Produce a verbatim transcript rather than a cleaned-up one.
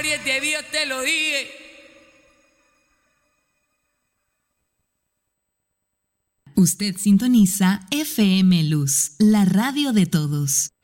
Aries de Dios te lo dije. Usted sintoniza F M Luz, la radio de todos.